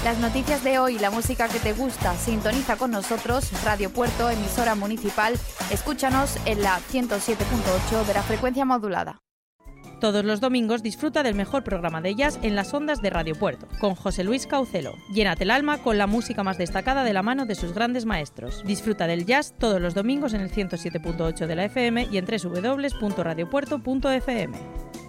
Las noticias de hoy, la música que te gusta, sintoniza con nosotros, Radio Puerto, emisora municipal. Escúchanos en la 107.8 de la frecuencia modulada. Todos los domingos disfruta del mejor programa de jazz en las ondas de Radio Puerto, con José Luis Caucelo. Llénate el alma con la música más destacada de la mano de sus grandes maestros. Disfruta del jazz todos los domingos en el 107.8 de la FM y en www.radiopuerto.fm.